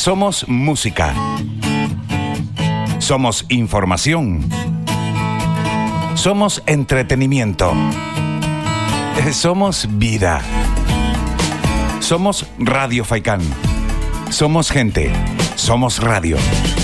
Somos música. Somos información. Somos entretenimiento. Somos vida. Somos Radio Faikán. Somos gente. Somos radio.